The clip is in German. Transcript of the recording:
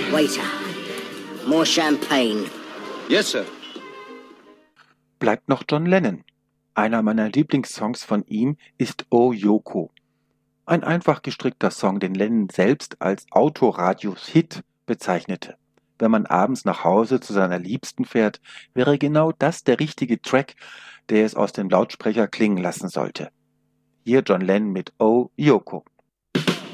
Waiter, more champagne. Yes, sir. Bleibt noch John Lennon. Einer meiner Lieblingssongs von ihm ist Oh Yoko. Ein einfach gestrickter Song, den Lennon selbst als Autoradios-Hit bezeichnete. Wenn man abends nach Hause zu seiner Liebsten fährt, wäre genau das der richtige Track, der es aus dem Lautsprecher klingen lassen sollte. Hier John Lennon mit Oh Yoko.